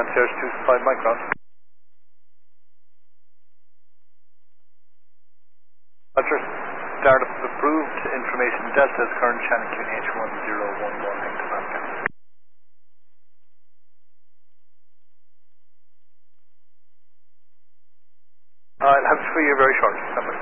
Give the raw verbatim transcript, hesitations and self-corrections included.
concierge two five micron. Roger. Start of approved information Delta is current channel Q N H one zero one one hectopascal. I'll have it for you very shortly.